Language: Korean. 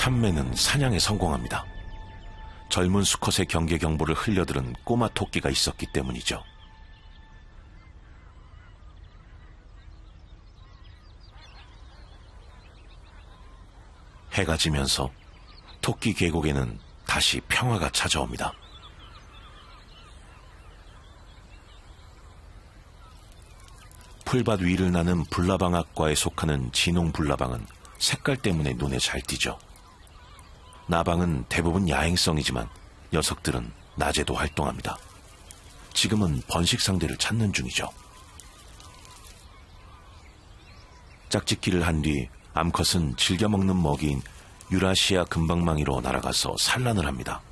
참매는 사냥에 성공합니다. 젊은 수컷의 경계 경보를 흘려들은 꼬마 토끼가 있었기 때문이죠. 해가 지면서 토끼 계곡에는 다시 평화가 찾아옵니다. 풀밭 위를 나는 불나방학과에 속하는 진홍불나방은 색깔 때문에 눈에 잘 띄죠. 나방은 대부분 야행성이지만 녀석들은 낮에도 활동합니다. 지금은 번식 상대를 찾는 중이죠. 짝짓기를 한 뒤 암컷은 즐겨 먹는 먹이인 유라시아 금방망이로 날아가서 산란을 합니다.